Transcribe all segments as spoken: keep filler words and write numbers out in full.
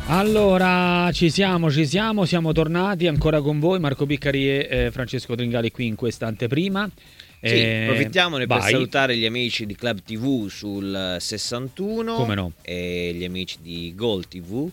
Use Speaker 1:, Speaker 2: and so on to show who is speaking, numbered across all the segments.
Speaker 1: Allora, ci siamo, ci siamo, siamo tornati ancora con voi, Marco Piccari e eh, Francesco Tringali qui in questa anteprima.
Speaker 2: Sì,
Speaker 1: Eh,
Speaker 2: approfittiamone per
Speaker 1: vai.
Speaker 2: salutare gli amici di Club T V sul sessantuno.
Speaker 1: Come no?
Speaker 2: E gli amici di Gol T V.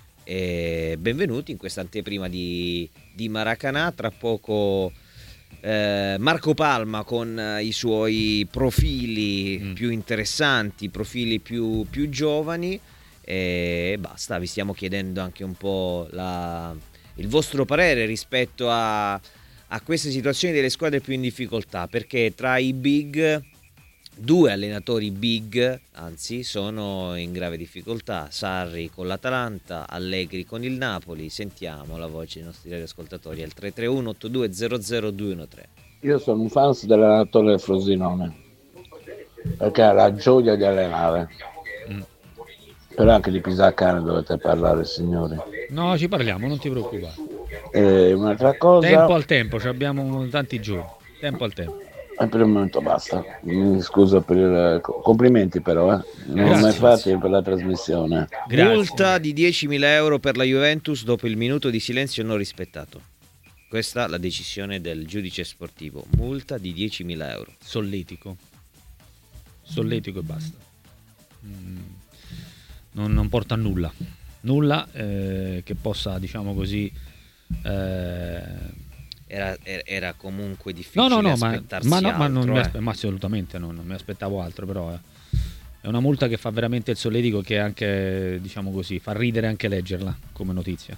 Speaker 2: E benvenuti in questa anteprima di, di Maracanã. Tra poco eh, Marco Palma con eh, i suoi profili mm. più interessanti, profili più, più giovani. E basta, vi stiamo chiedendo anche un po' la, il vostro parere rispetto a, a queste situazioni delle squadre più in difficoltà, perché tra i big, due allenatori big, anzi, sono in grave difficoltà: Sarri con l'Atalanta, Allegri con il Napoli. Sentiamo la voce dei nostri ascoltatori al tre tre uno otto due zero zero due uno tre.
Speaker 3: Io sono un fan dell'allenatore del Frosinone, perché ha la gioia di allenare. Mm. Però anche di Pisacane dovete parlare, signori.
Speaker 1: No, ci parliamo, non ti preoccupare.
Speaker 3: E un'altra cosa...
Speaker 1: Tempo al tempo, abbiamo tanti giorni. Tempo al tempo.
Speaker 3: E per il momento basta. Mi scuso per il... Complimenti però, eh. Non ho mai fatti per la trasmissione.
Speaker 2: Grazie. Multa di diecimila euro per la Juventus dopo il minuto di silenzio non rispettato. Questa è la decisione del giudice sportivo. Multa di diecimila euro.
Speaker 1: Solletico. Solletico e basta. Mm. Non, non porta a nulla, nulla eh, che possa, diciamo così, eh...
Speaker 2: era, era comunque difficile
Speaker 1: no, no, no,
Speaker 2: aspettarsi
Speaker 1: ma, ma, no,
Speaker 2: altro,
Speaker 1: ma, non
Speaker 2: eh.
Speaker 1: mi aspe- ma assolutamente no, non mi aspettavo altro, però eh. È una multa che fa veramente il solletico, che anche, diciamo così, fa ridere anche leggerla come notizia.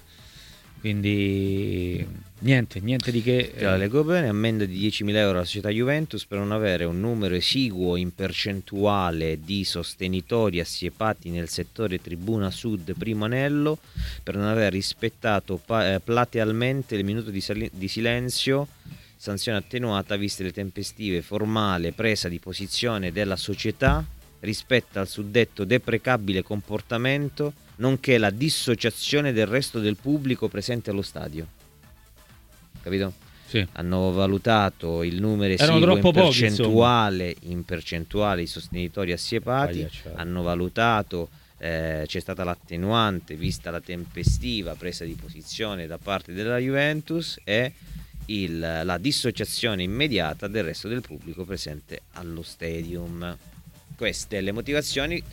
Speaker 1: Quindi niente, niente di che.
Speaker 2: Eh. Leggo bene, ammenda di diecimila euro alla società Juventus per non avere un numero esiguo in percentuale di sostenitori assiepati nel settore tribuna sud primo anello, per non aver rispettato pa- eh, platealmente il minuto di, sali- di silenzio, sanzione attenuata viste le tempestive formale presa di posizione della società rispetto al suddetto deprecabile comportamento, nonché la dissociazione del resto del pubblico presente allo stadio. Capito?
Speaker 1: Sì.
Speaker 2: Hanno valutato il numero esiguo in percentuale, pochi, in percentuale i sostenitori assiepati, hanno valutato, eh, c'è stata l'attenuante vista la tempestiva presa di posizione da parte della Juventus e il, la dissociazione immediata del resto del pubblico presente allo stadium. Queste le motivazioni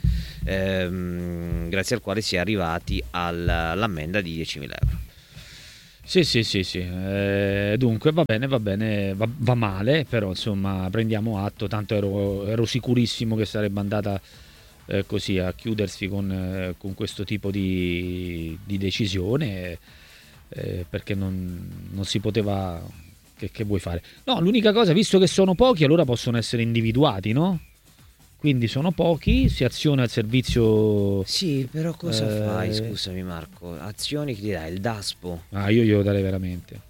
Speaker 2: ehm, grazie al quale si è arrivati all'ammenda di diecimila euro.
Speaker 1: Sì, sì, sì, sì. Eh, dunque va bene, va bene, va, va male, però insomma prendiamo atto, tanto ero, ero sicurissimo che sarebbe andata eh, così a chiudersi con, eh, con questo tipo di, di decisione, eh, perché non, non si poteva, che, che vuoi fare? No, l'unica cosa, visto che sono pochi, allora possono essere individuati, no? Quindi sono pochi, si aziona il servizio.
Speaker 2: Sì, però cosa eh... fai? Scusami Marco, azioni che dirà il Daspo?
Speaker 1: Ah, io glielo darei veramente.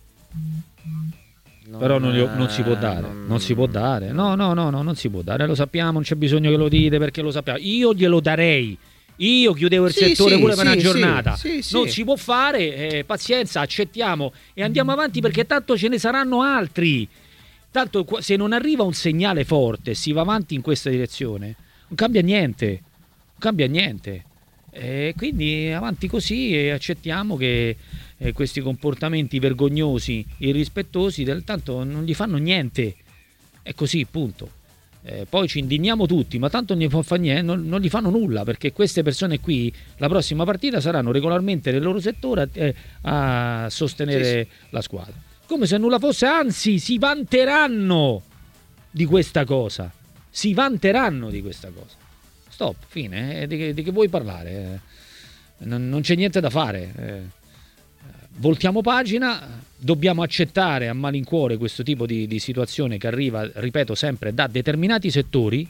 Speaker 1: Non, però non, glielo, non si può dare, non, non si può dare. No, no, no, no, non si può dare, lo sappiamo, non c'è bisogno che lo dite perché lo sappiamo. Io glielo darei. Io chiudevo il sì, settore sì, pure sì, per una giornata. Sì, sì, non sì. si può fare, eh, pazienza, accettiamo e andiamo avanti perché tanto ce ne saranno altri. Tanto se non arriva un segnale forte, si va avanti in questa direzione, non cambia niente, non cambia niente. E quindi avanti così e accettiamo che eh, questi comportamenti vergognosi, irrispettosi, del, tanto non gli fanno niente. È così, punto. Eh, poi ci indigniamo tutti, ma tanto non gli, fa niente, non, non gli fanno nulla, perché queste persone qui la prossima partita saranno regolarmente nel loro settore eh, a sostenere sì, sì. la squadra. Come se nulla fosse, anzi si vanteranno di questa cosa, si vanteranno di questa cosa. Stop, fine, eh? di, che, di che vuoi parlare? Eh, non, non c'è niente da fare. Eh, voltiamo pagina, dobbiamo accettare a malincuore questo tipo di, di situazione che arriva, ripeto sempre, da determinati settori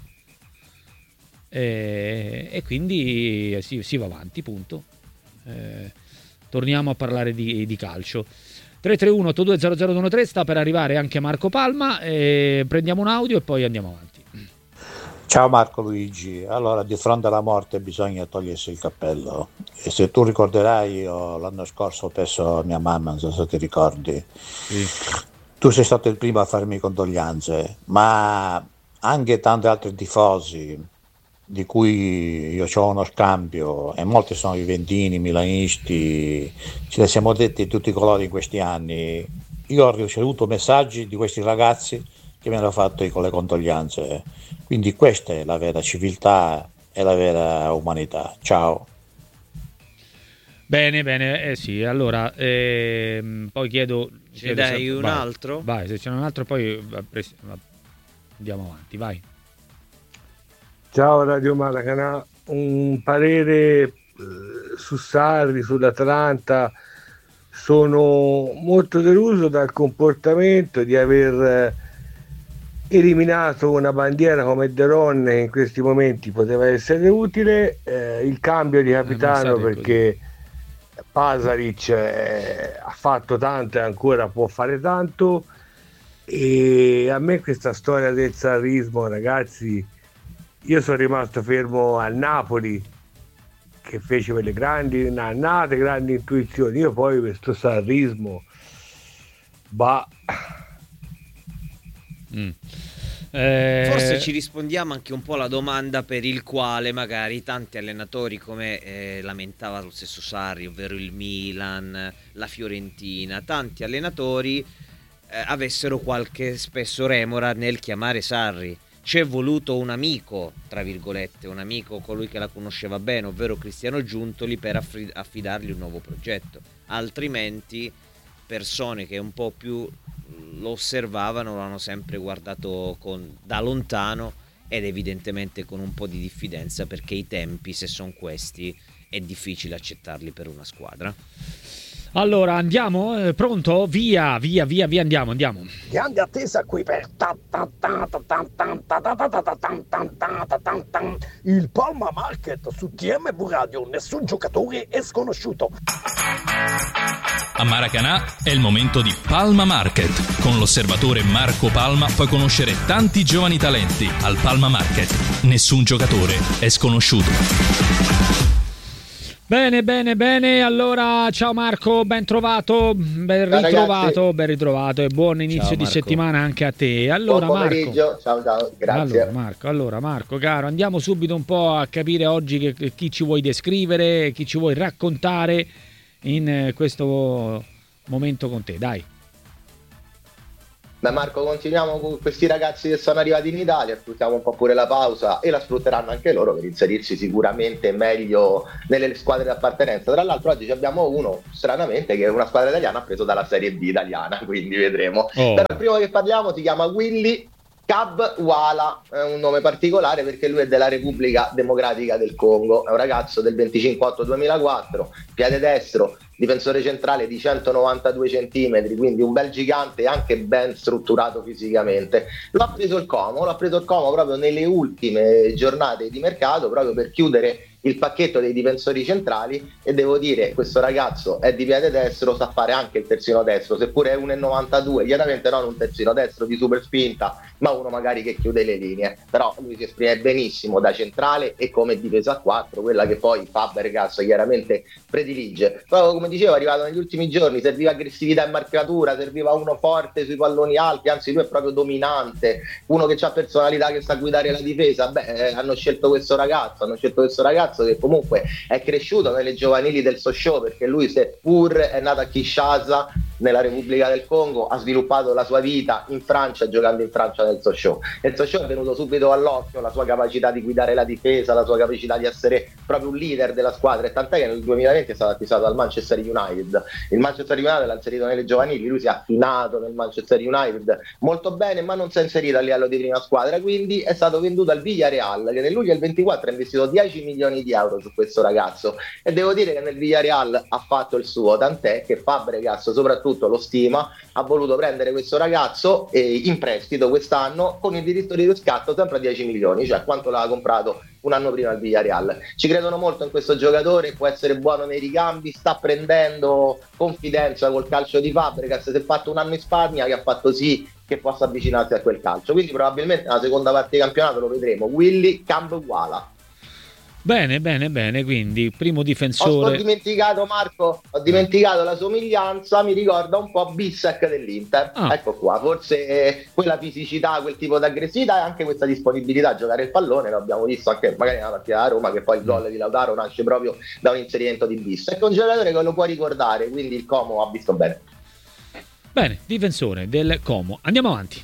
Speaker 1: eh, e quindi si, si va avanti, punto. Eh, torniamo a parlare di, di calcio. tre tre uno otto due zero zero uno tre, sta per arrivare anche Marco Palma, e prendiamo un audio e poi andiamo avanti.
Speaker 4: Ciao Marco Luigi, allora di fronte alla morte bisogna togliersi il cappello e se tu ricorderai io l'anno scorso ho perso mia mamma, non so se ti ricordi,
Speaker 1: sì.
Speaker 4: Tu sei stato il primo a farmi condoglianze, ma anche tanti altri tifosi di cui io ho uno scambio e molti sono juventini, milanisti, ce ne siamo detti di tutti i colori in questi anni. Io ho ricevuto messaggi di questi ragazzi che mi hanno fatto con le condoglianze, quindi questa è la vera civiltà e la vera umanità. Ciao.
Speaker 1: Bene, bene, eh sì, allora ehm, poi chiedo...
Speaker 2: Ce
Speaker 1: chiedo
Speaker 2: dai
Speaker 1: se,
Speaker 2: un
Speaker 1: vai,
Speaker 2: altro?
Speaker 1: Vai, se c'è un altro poi andiamo avanti, vai.
Speaker 5: Ciao Radio Maracanà, un parere eh, su Sarri, sull'Atalanta. Sono molto deluso dal comportamento di aver eh, eliminato una bandiera come De Ronne. In questi momenti poteva essere utile eh, il cambio di capitano,
Speaker 1: eh,
Speaker 5: perché Pasalic eh, ha fatto tanto e ancora può fare tanto, e a me questa storia del sarrismo, ragazzi, io sono rimasto fermo al Napoli che fece quelle grandi annate, grandi intuizioni. Io poi questo sarrismo bah.
Speaker 2: Mm. Eh... Forse ci rispondiamo anche un po' alla domanda per il quale magari tanti allenatori, come eh, lamentava lo stesso Sarri, ovvero il Milan, la Fiorentina, tanti allenatori eh, avessero qualche spesso remora nel chiamare Sarri. C'è voluto un amico, tra virgolette, un amico, colui che la conosceva bene, ovvero Cristiano Giuntoli, per aff- affidargli un nuovo progetto. Altrimenti persone che un po' più lo osservavano l'hanno sempre guardato con, da lontano, ed evidentemente con un po' di diffidenza, perché i tempi, se sono questi, è difficile accettarli per una squadra.
Speaker 1: Allora andiamo, eh, pronto? Via, via, via, via, andiamo, andiamo.
Speaker 6: Grande attesa qui per il Palma Market su T M V Radio. Nessun giocatore è sconosciuto.
Speaker 7: A Maracanà è il momento di Palma Market. Con l'osservatore Marco Palma puoi conoscere tanti giovani talenti. Al Palma Market nessun giocatore è sconosciuto.
Speaker 1: Bene, bene, bene. Allora, ciao Marco, ben trovato, ben
Speaker 8: ciao
Speaker 1: ritrovato,
Speaker 8: ragazzi.
Speaker 1: ben ritrovato e buon inizio
Speaker 2: Ciao,
Speaker 1: di
Speaker 2: Marco.
Speaker 1: settimana anche a te. Allora,
Speaker 8: buon
Speaker 1: Marco.
Speaker 8: pomeriggio, ciao ciao, grazie.
Speaker 1: Allora Marco, allora Marco, caro, andiamo subito un po' a capire oggi che, che, chi ci vuoi descrivere, chi ci vuoi raccontare in eh, questo momento con te, dai.
Speaker 8: Beh Marco, continuiamo con questi ragazzi che sono arrivati in Italia, sfruttiamo un po' pure la pausa e la sfrutteranno anche loro per inserirsi sicuramente meglio nelle squadre di appartenenza. Tra l'altro oggi abbiamo uno, stranamente, che è una squadra italiana ha preso dalla Serie B italiana, quindi vedremo. Oh. Però il primo che parliamo si chiama Willy Kabwala, è un nome particolare perché lui è della Repubblica Democratica del Congo, è un ragazzo del venticinque otto duemilaquattro, piede destro, difensore centrale di centonovantadue centimetri, quindi un bel gigante e anche ben strutturato fisicamente. Lo ha preso il Como, l'ha preso il Como proprio nelle ultime giornate di mercato, proprio per chiudere il pacchetto dei difensori centrali, e devo dire questo ragazzo è di piede destro, sa fare anche il terzino destro, seppure è uno virgola novantadue, chiaramente non un terzino destro di super spinta, ma uno magari che chiude le linee, però lui si esprime benissimo da centrale e come difesa a quattro, quella che poi Fabregas chiaramente predilige. Proprio come dicevo, è arrivato negli ultimi giorni, serviva aggressività e marcatura, serviva uno forte sui palloni alti, anzi lui è proprio dominante, uno che ha personalità, che sa guidare la difesa. Beh, eh, hanno scelto questo ragazzo, hanno scelto questo ragazzo che comunque è cresciuto nelle giovanili del Sochaux, perché lui, seppur è nato a Kinshasa nella Repubblica del Congo, ha sviluppato la sua vita in Francia, giocando in Francia nel Sochaux, e il Sochaux è venuto subito all'occhio, la sua capacità di guidare la difesa, la sua capacità di essere proprio un leader della squadra, e tant'è che nel duemilaventi è stato acquistato dal Manchester United. Il Manchester United l'ha inserito nelle giovanili, lui si è affinato nel Manchester United molto bene, ma non si è inserito a livello di prima squadra, quindi è stato venduto al Villarreal, che nel luglio del ventiquattro ha investito dieci milioni di euro su questo ragazzo, e devo dire che nel Villarreal ha fatto il suo, tant'è che Fabregas soprattutto lo stima, ha voluto prendere questo ragazzo eh, in prestito quest'anno con il diritto di riscatto sempre a dieci milioni, cioè quanto l'ha comprato un anno prima il Villarreal. Ci credono molto in questo giocatore, può essere buono nei ricambi, sta prendendo confidenza col calcio di Fabregas, si è fatto un anno in Spagna che ha fatto sì che possa avvicinarsi a quel calcio, quindi probabilmente nella seconda parte di campionato lo vedremo. Willy Kabwala.
Speaker 1: Bene, bene, bene, quindi primo difensore.
Speaker 8: Ho, ho dimenticato Marco, ho dimenticato la somiglianza, mi ricorda un po' Bissek dell'Inter, ah. Ecco qua, forse eh, quella fisicità, quel tipo di aggressività e anche questa disponibilità a giocare il pallone, lo abbiamo visto anche magari nella partita da Roma, che poi il gol di Lautaro nasce proprio da un inserimento di Bissek, è un giocatore che lo può ricordare, quindi il Como ha visto bene.
Speaker 1: Bene, difensore del Como, andiamo avanti.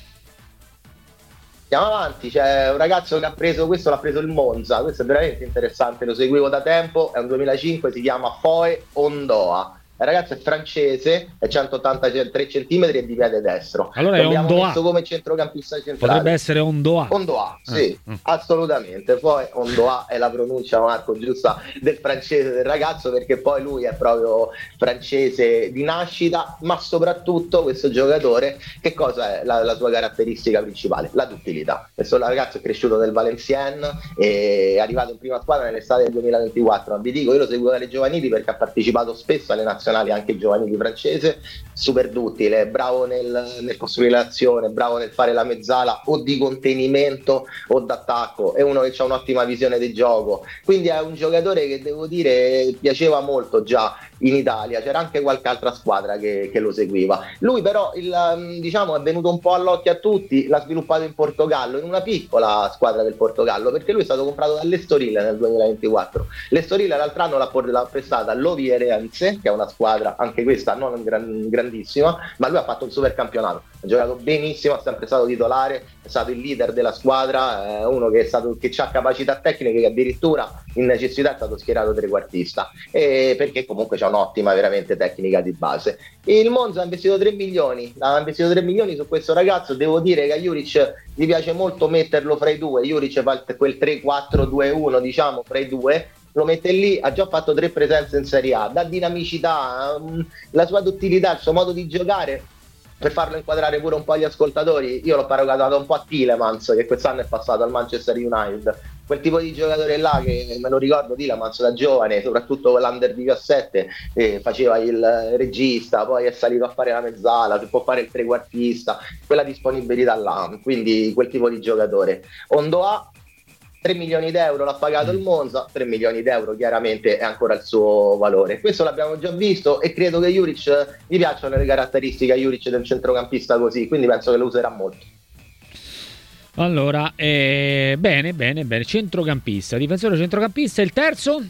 Speaker 8: Andiamo avanti, c'è un ragazzo che ha preso, questo l'ha preso il Monza, questo è veramente interessante, lo seguivo da tempo, è un duemilacinque, si chiama Foe Ondoa. Il ragazzo è francese, è centottantatré centimetri e di piede destro.
Speaker 1: Allora è Ondoa.
Speaker 8: Messo come centrocampista centrale.
Speaker 1: Potrebbe essere Ondoa.
Speaker 8: Ondoa, sì, ah, ah. assolutamente. Poi Ondoa è la pronuncia, Marco, giusta del francese del ragazzo, perché poi lui è proprio francese di nascita, ma soprattutto questo giocatore, che cosa è la, la sua caratteristica principale? La duttilità. Questo ragazzo è cresciuto nel Valenciennes, è arrivato in prima squadra nell'estate del duemilaventiquattro. Ma vi dico, io lo seguo dalle giovanili perché ha partecipato spesso alle nazionali anche giovanili francese, super duttile, bravo nel, nel costruire l'azione, bravo nel fare la mezzala o di contenimento o d'attacco, è uno che ha un'ottima visione del gioco, quindi è un giocatore che devo dire piaceva molto già in Italia, c'era anche qualche altra squadra che, che lo seguiva. Lui però il, diciamo è venuto un po' all'occhio a tutti, l'ha sviluppato in Portogallo, in una piccola squadra del Portogallo, perché lui è stato comprato dall'Estoril nel duemilaventiquattro. L'Estoril l'altro anno l'ha, l'ha prestata all'Ovierense, che è una squadra anche questa non gran, grandissima, ma lui ha fatto un super campionato, ha giocato benissimo, è sempre stato titolare, è stato il leader della squadra, è uno che, è stato, che ha capacità tecniche, che addirittura in necessità è stato schierato trequartista, e perché comunque c'ha un'ottima veramente tecnica di base. Il Monza ha investito tre milioni, ha investito tre milioni su questo ragazzo. Devo dire che a Juric gli piace molto metterlo fra i due, Juric fa quel tre quattro due uno, diciamo, fra i due, lo mette lì, ha già fatto tre presenze in Serie A, dà dinamicità, la sua duttilità, il suo modo di giocare, per farlo inquadrare pure un po' agli ascoltatori, io l'ho paragonato un po' a Tielemans, che quest'anno è passato al Manchester United, quel tipo di giocatore là che me lo ricordo Tielemans da giovane, soprattutto con l'Under diciassette, eh, faceva il regista, poi è salito a fare la mezzala, può fare il trequartista, quella disponibilità là, quindi quel tipo di giocatore. Ondoa tre milioni d'euro l'ha pagato il Monza, tre milioni d'euro chiaramente è ancora il suo valore. Questo l'abbiamo già visto e credo che Juric, gli piacciono le caratteristiche a Juric del centrocampista così, quindi penso che lo userà molto.
Speaker 1: Allora, eh, bene, bene, bene, centrocampista, difensore centrocampista, il terzo?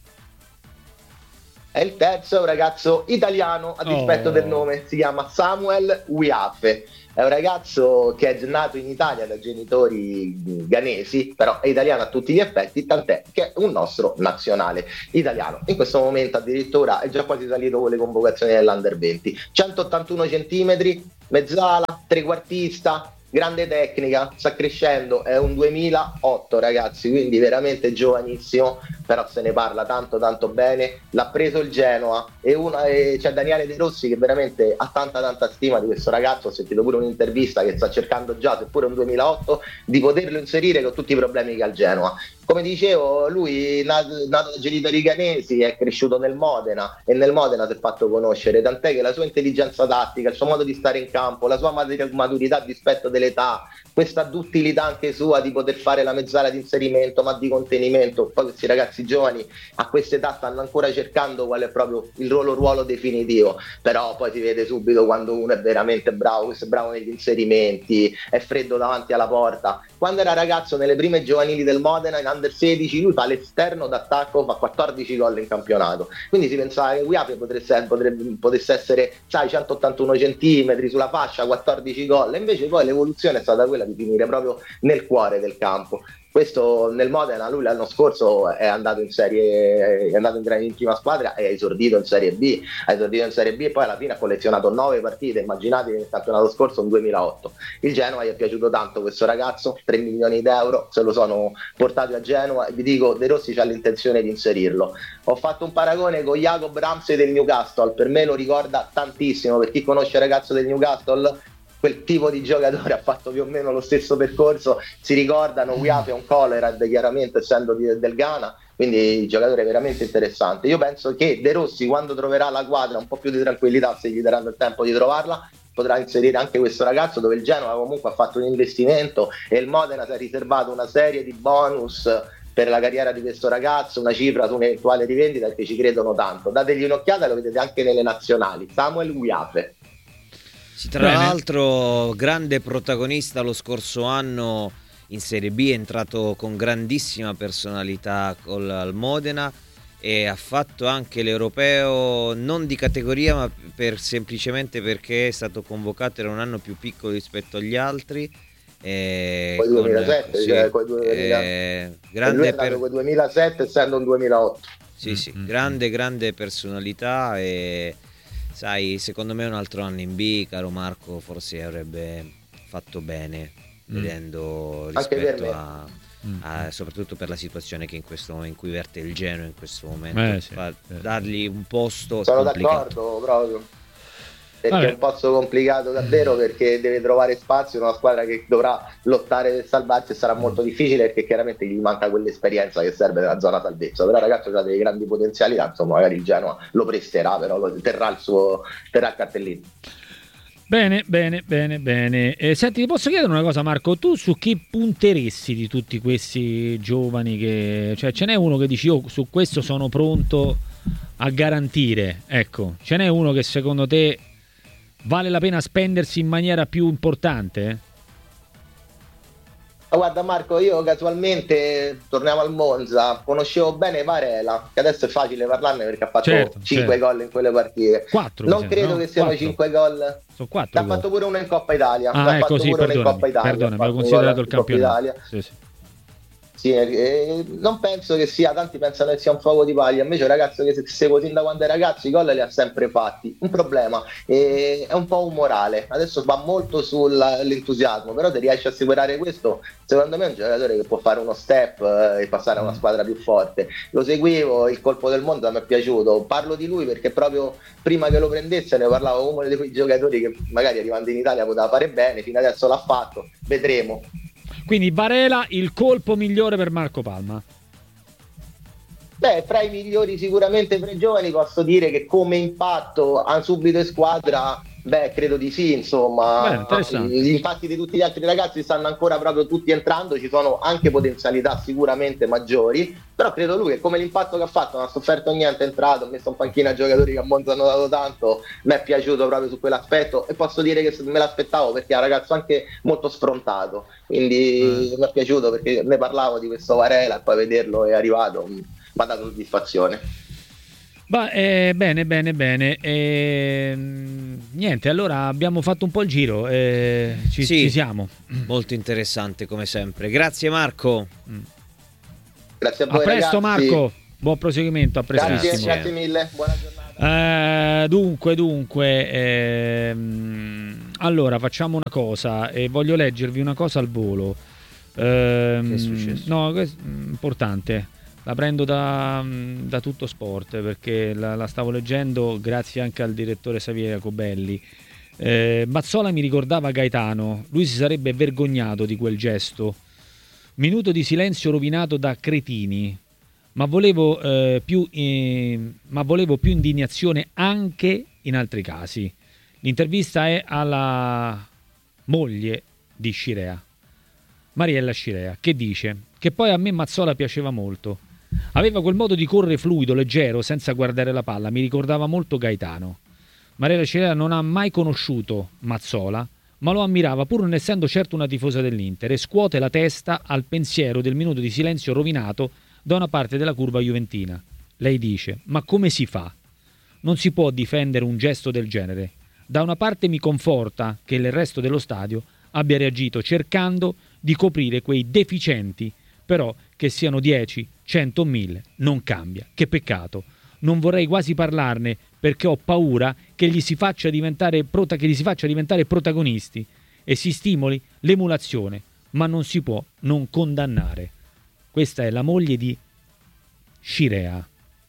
Speaker 8: È il terzo, è un ragazzo italiano, a dispetto oh. del nome, si chiama Samuel Wiafe. È un ragazzo che è nato in Italia da genitori ghanesi, però è italiano a tutti gli effetti, tant'è che è un nostro nazionale italiano. In questo momento addirittura è già quasi salito con le convocazioni dell'Under venti. centottantuno centimetri, mezzala, trequartista, grande tecnica, sta crescendo, è un duemilaotto ragazzi, quindi veramente giovanissimo, però se ne parla tanto tanto bene. L'ha preso il Genoa e, una, e c'è Daniele De Rossi che veramente ha tanta tanta stima di questo ragazzo. Ho sentito pure un'intervista che sta cercando già, seppure un duemilaotto, di poterlo inserire con tutti i problemi che ha il Genoa. Come dicevo, lui nato, nato da genitori ghanesi, è cresciuto nel Modena e nel Modena si è fatto conoscere, tant'è che la sua intelligenza tattica, il suo modo di stare in campo, la sua maturità a dispetto dell'età, questa duttilità anche sua di poter fare la mezzala di inserimento ma di contenimento. Poi questi ragazzi giovani a questa età stanno ancora cercando qual è proprio il loro ruolo definitivo, però poi si vede subito quando uno è veramente bravo, questo è bravo negli inserimenti, è freddo davanti alla porta. Quando era ragazzo nelle prime giovanili del Modena in Under sedici lui fa l'esterno d'attacco, fa quattordici gol in campionato, quindi si pensava che Wiafe potesse, potrebbe, potesse essere, sai, centottantuno centimetri sulla fascia, quattordici gol, e invece poi l'evoluzione è stata quella di finire proprio nel cuore del campo. Questo nel Modena, lui l'anno scorso è andato in serie, è andato in, in prima squadra e ha esordito in Serie B, ha esordito in Serie B e poi alla fine ha collezionato nove partite, immaginate nel campionato scorso, un duemilaotto. Il Genoa gli è piaciuto tanto questo ragazzo, tre milioni d'euro, se lo sono portati a Genoa e vi dico, De Rossi c'ha l'intenzione di inserirlo. Ho fatto un paragone con Jacob Ramsey del Newcastle, per me lo ricorda tantissimo, per chi conosce il ragazzo del Newcastle, quel tipo di giocatore ha fatto più o meno lo stesso percorso, si ricordano. Wiafe è un Colorad chiaramente essendo di, del Ghana, quindi giocatore veramente interessante. Io penso che De Rossi, quando troverà la quadra un po' più di tranquillità, se gli daranno il tempo di trovarla, potrà inserire anche questo ragazzo, dove il Genoa comunque ha fatto un investimento e il Modena si è riservato una serie di bonus per la carriera di questo ragazzo, una cifra su un'eventuale rivendita, perché ci credono tanto. Dategli un'occhiata, lo vedete anche nelle nazionali. Samuel Guiape.
Speaker 2: Sì, tra Bene. l'altro grande protagonista lo scorso anno in Serie B, è entrato con grandissima personalità col, al Modena, e ha fatto anche l'europeo non di categoria, ma per, semplicemente perché è stato convocato, era un anno più piccolo rispetto agli altri. Eh,
Speaker 8: poi duemilasette,
Speaker 2: sì,
Speaker 8: cioè, poi duemila,
Speaker 2: eh, grande per
Speaker 8: duemilasette essendo un duemilaotto.
Speaker 2: Sì, sì, mm-hmm. grande grande personalità, e sai, secondo me un altro anno in B, caro Marco, forse avrebbe fatto bene, mm. vedendo rispetto a, a soprattutto per la situazione che in questo in cui verte il Genoa in questo momento,
Speaker 1: eh, sì,
Speaker 2: fa,
Speaker 1: sì.
Speaker 2: dargli un posto
Speaker 8: sono
Speaker 2: complicato.
Speaker 8: d'accordo proprio, perché
Speaker 1: Vabbè.
Speaker 8: è un posto complicato davvero, perché deve trovare spazio in una squadra che dovrà lottare per salvarsi, e sarà molto difficile, perché chiaramente gli manca quell'esperienza che serve nella zona salvezza. Però il ragazzo ha dei grandi potenzialità, insomma magari il Genoa lo presterà, però lo terrà il suo terrà il cartellino.
Speaker 1: Bene, bene, bene, bene. Eh, senti, ti posso chiedere una cosa, Marco? Tu su chi punteresti di tutti questi giovani che... Cioè, ce n'è uno che dici, io su questo sono pronto a garantire, ecco. Ce n'è uno che secondo te vale la pena spendersi in maniera più importante?
Speaker 8: Ma guarda Marco, io casualmente, torniamo al Monza, conoscevo bene Varela, che adesso è facile parlarne perché ha fatto
Speaker 1: certo,
Speaker 8: cinque
Speaker 1: certo.
Speaker 8: gol in quelle partite.
Speaker 1: quattro,
Speaker 8: non
Speaker 1: sembra,
Speaker 8: credo
Speaker 1: no?
Speaker 8: che siano cinque gol.
Speaker 1: Sono quattro.
Speaker 8: Ne ha fatto pure uno in Coppa Italia.
Speaker 1: Ah,
Speaker 8: ne ha
Speaker 1: ecco,
Speaker 8: fatto
Speaker 1: sì,
Speaker 8: pure uno in Coppa Italia.
Speaker 1: Perdonami, avevo considerato il campionato. Sì, sì.
Speaker 8: Sì, eh, non penso che sia, tanti pensano che sia un fuoco di paglia, invece è un ragazzo che seguo sin da quando è ragazzo, i gol li ha sempre fatti. Un problema, eh, è un po' umorale, adesso va molto sull'entusiasmo, però se riesce a assicurare questo, secondo me è un giocatore che può fare uno step eh, e passare a una squadra più forte. Lo seguivo, il colpo del mondo mi è piaciuto, parlo di lui perché proprio prima che lo prendesse ne parlavo come uno di quei giocatori che magari arrivando in Italia poteva fare bene, fino adesso l'ha fatto, vedremo.
Speaker 1: Quindi Varela il colpo migliore per Marco Palma?
Speaker 8: Beh, fra i migliori sicuramente fra i giovani posso dire che come impatto ha subito in squadra, beh, credo di sì, insomma. Beh, gli impatti di tutti gli altri ragazzi stanno ancora proprio tutti entrando, ci sono anche potenzialità sicuramente maggiori, però credo lui che come l'impatto che ha fatto non ha sofferto niente, è entrato, ha messo in panchina giocatori che a Monza hanno dato tanto, mi è piaciuto proprio su quell'aspetto, e posso dire che me l'aspettavo perché è un ragazzo anche molto sfrontato, quindi mm. mi è piaciuto perché ne parlavo di questo Varela e poi vederlo è arrivato mi ha dato soddisfazione.
Speaker 1: Bah, eh, bene, bene, bene. Eh, niente, allora abbiamo fatto un po' il giro. Eh, ci,
Speaker 2: sì,
Speaker 1: ci siamo.
Speaker 2: Molto interessante come sempre. Grazie Marco.
Speaker 8: Grazie a voi.
Speaker 1: A presto
Speaker 8: ragazzi.
Speaker 1: Marco. Buon proseguimento. A prestissimo.
Speaker 8: Grazie, grazie mille. Buona giornata.
Speaker 1: Eh, dunque, dunque. Ehm, allora facciamo una cosa e voglio leggervi una cosa al volo. Ehm,
Speaker 2: che è successo?
Speaker 1: No, è importante. La prendo da, da Tutto Sport perché la, la stavo leggendo grazie anche al direttore Xavier Jacobelli. eh, Mazzola mi ricordava Gaetano, lui si sarebbe vergognato di quel gesto. Minuto di silenzio rovinato da cretini, ma volevo, eh, più, eh, ma volevo più indignazione anche in altri casi. L'intervista è alla moglie di Scirea, Mariella Scirea, che dice che poi a me Mazzola piaceva molto. Aveva quel modo di correre fluido, leggero, senza guardare la palla, mi ricordava molto Gaetano. Mariella Scirea non ha mai conosciuto Mazzola, ma lo ammirava pur non essendo certo una tifosa dell'Inter, e scuote la testa al pensiero del minuto di silenzio rovinato da una parte della curva juventina. Lei dice: ma come si fa? Non si può difendere un gesto del genere. Da una parte mi conforta che il resto dello stadio abbia reagito cercando di coprire quei deficienti, però che siano dieci, cento o mille non cambia. Che peccato. Non vorrei quasi parlarne perché ho paura che gli si faccia diventare prota- che gli si faccia diventare protagonisti e si stimoli l'emulazione, ma non si può non condannare. Questa è la moglie di Scirea,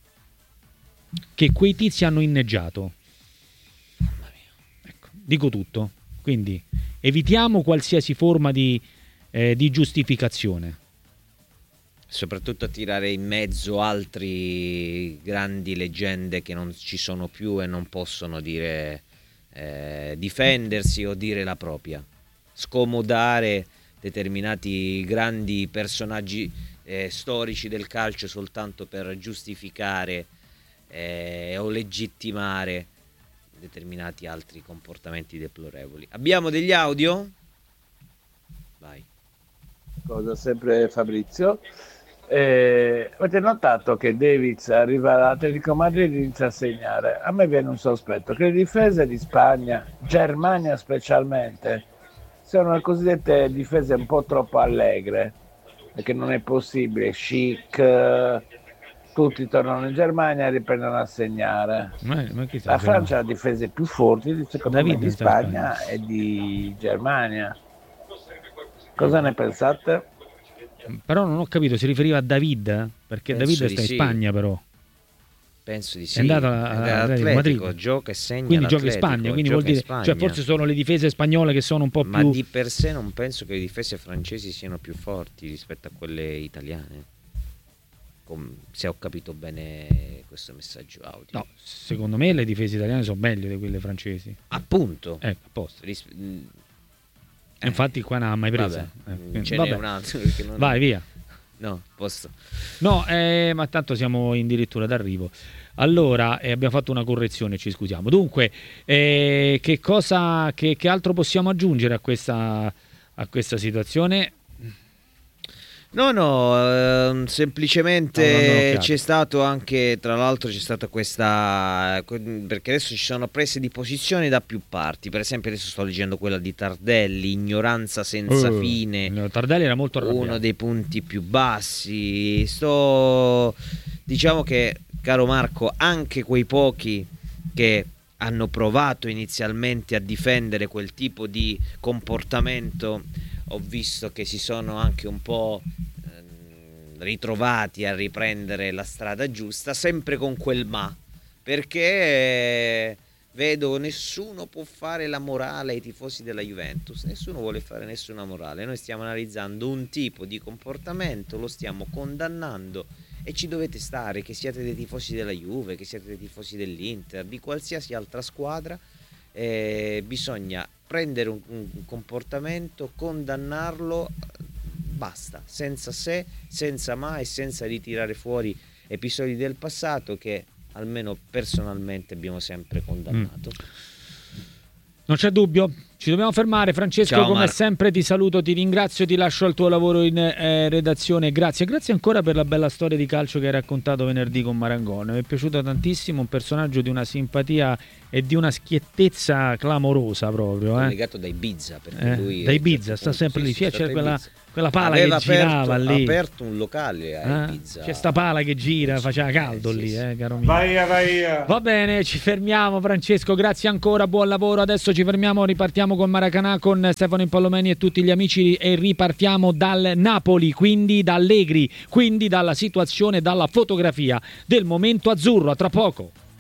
Speaker 1: che quei tizi hanno inneggiato. Mamma mia. Ecco, dico tutto. Quindi evitiamo qualsiasi forma di, eh, di giustificazione.
Speaker 2: Soprattutto a tirare in mezzo altri grandi leggende che non ci sono più e non possono dire eh, difendersi o dire la propria. Scomodare determinati grandi personaggi eh, storici del calcio soltanto per giustificare eh, o legittimare determinati altri comportamenti deplorevoli. Abbiamo degli audio? Vai.
Speaker 5: Cosa sempre Fabrizio. Eh, avete notato che Davids arriva all'Atletico Madrid e inizia a segnare? A me viene un sospetto che le difese di Spagna, Germania specialmente, siano le cosiddette difese un po' troppo allegre, perché non è possibile. Chic, tutti tornano in Germania e riprendono a segnare.
Speaker 1: Ma, ma
Speaker 5: la Francia ha difese più forti, secondo David me, di Spagna, Spagna e di Germania. Cosa ne pensate?
Speaker 1: Però non ho capito, si riferiva a David? Perché Penso David sta in sì. Spagna, però.
Speaker 2: Penso di sì.
Speaker 1: È andato all'Atletico,
Speaker 2: gioca e segna.
Speaker 1: Quindi gioca in Spagna, quindi vuol dire, cioè forse sono le difese spagnole che sono un po'
Speaker 2: Ma
Speaker 1: più.
Speaker 2: Ma di per sé non penso che le difese francesi siano più forti rispetto a quelle italiane. Com- se ho capito bene questo messaggio audio.
Speaker 1: No, secondo me le difese italiane sono meglio di quelle francesi.
Speaker 2: Appunto.
Speaker 1: Ecco, a posto.
Speaker 2: Ris-
Speaker 1: Eh, infatti qua non ha mai presa.
Speaker 2: Vabbè,
Speaker 1: eh,
Speaker 2: ce
Speaker 1: vabbè.
Speaker 2: n'è un altro perché non
Speaker 1: Vai via.
Speaker 2: No, posto.
Speaker 1: No, eh, ma tanto siamo addirittura d'arrivo. Allora, eh, abbiamo fatto una correzione, ci scusiamo. Dunque, eh, che cosa, che, che altro possiamo aggiungere a questa, a questa situazione?
Speaker 2: No, no, ehm, semplicemente no, c'è stato anche, tra l'altro c'è stata questa, perché adesso ci sono prese di posizione da più parti. Per esempio adesso sto leggendo quella di Tardelli, ignoranza senza uh, fine.
Speaker 1: No, Tardelli era molto arrabbiato.
Speaker 2: Uno dei punti più bassi. Sto, diciamo che, caro Marco, anche quei pochi che hanno provato inizialmente a difendere quel tipo di comportamento, ho visto che si sono anche un po' eh, ritrovati a riprendere la strada giusta, sempre con quel ma, perché eh, vedo nessuno può fare la morale ai tifosi della Juventus, nessuno vuole fare nessuna morale, noi stiamo analizzando un tipo di comportamento, lo stiamo condannando e ci dovete stare, che siate dei tifosi della Juve, che siate dei tifosi dell'Inter, di qualsiasi altra squadra, eh, bisogna prendere un, un comportamento, condannarlo, basta, senza se, senza ma e senza ritirare fuori episodi del passato che almeno personalmente abbiamo sempre condannato. Mm.
Speaker 1: Non c'è dubbio, ci dobbiamo fermare. Francesco, Ciao, come Marco. sempre ti saluto, ti ringrazio, ti lascio al tuo lavoro in eh, redazione. Grazie, grazie ancora per la bella storia di calcio che hai raccontato venerdì con Marangone. Mi è piaciuto tantissimo, un personaggio di una simpatia e di una schiettezza clamorosa proprio. Eh.
Speaker 2: Legato da Ibiza, perché
Speaker 1: eh,
Speaker 2: lui
Speaker 1: da Ibiza, sta sempre lì, c'è quella, quella pala
Speaker 2: Aveva
Speaker 1: che girava
Speaker 2: aperto,
Speaker 1: lì.
Speaker 2: Ha aperto un locale a
Speaker 1: eh?
Speaker 2: Ibiza.
Speaker 1: C'è sta pala che gira, faceva caldo eh, lì, sì, eh, caro mio.
Speaker 5: Vai, vai.
Speaker 1: Va bene, ci fermiamo, Francesco, grazie ancora, buon lavoro. Adesso ci fermiamo, ripartiamo con Maracanà, con Stefano Impallomeni e tutti gli amici, e ripartiamo dal Napoli, quindi da Allegri, quindi dalla situazione, dalla fotografia del momento azzurro. A tra poco.